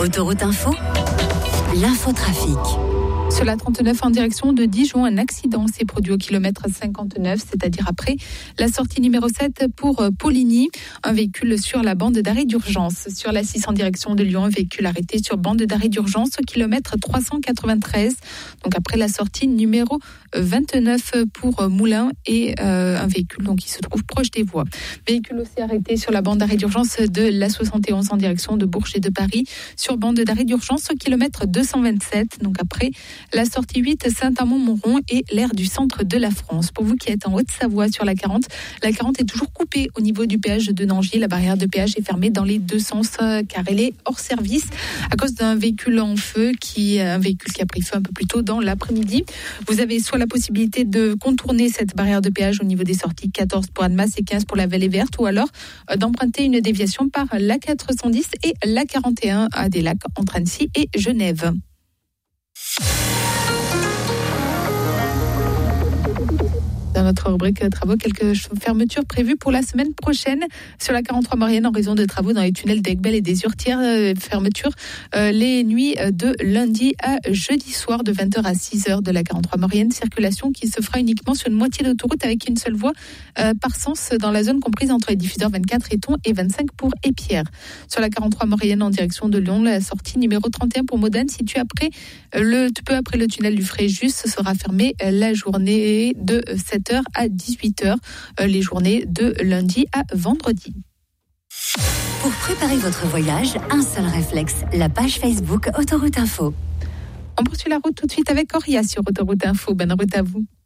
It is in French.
Autoroute Info, l'infotrafic. Sur la 39 en direction de Dijon, un accident s'est produit au kilomètre 59, c'est-à-dire après la sortie numéro 7 pour Poligny. Un véhicule sur la bande d'arrêt d'urgence. Sur la 6 en direction de Lyon, un véhicule arrêté sur bande d'arrêt d'urgence au kilomètre 393. Donc après la sortie numéro 29 pour Moulins et un véhicule donc, qui se trouve proche des voies. Véhicule aussi arrêté sur la bande d'arrêt d'urgence de la 71 en direction de Bourges et de Paris sur bande d'arrêt d'urgence au kilomètre 227. Donc après la sortie 8 Saint-Amand-Montrond et l'aire du centre de la France. Pour vous qui êtes en Haute-Savoie sur la 40 est toujours coupée au niveau du péage de Nangy. La barrière de péage est fermée dans les deux sens car elle est hors service à cause d'un véhicule en feu un véhicule qui a pris feu un peu plus tôt dans l'après-midi. Vous avez soit la possibilité de contourner cette barrière de péage au niveau des sorties 14 pour Annemasse et 15 pour la Vallée Verte ou alors d'emprunter une déviation par la 410 et la 41 à des lacs entre Annecy et Genève. Dans notre rubrique travaux, quelques fermetures prévues pour la semaine prochaine sur la 43 Maurienne en raison de travaux dans les tunnels d'Aiguebel et des Hurtières. Fermeture les nuits de lundi à jeudi soir de 20h à 6h de la 43 Maurienne. Circulation qui se fera uniquement sur une moitié d'autoroute avec une seule voie par sens dans la zone comprise entre les diffuseurs 24 Éton et 25 pour Épierre. Sur la 43 Maurienne en direction de Lyon, la sortie numéro 31 pour Modane située peu après le tunnel du Fréjus sera fermée la journée de 7h à 18h, les journées de lundi à vendredi. Pour préparer votre voyage, un seul réflexe, la page Facebook Autoroute Info. On poursuit la route tout de suite avec Auria sur Autoroute Info. Bonne route à vous.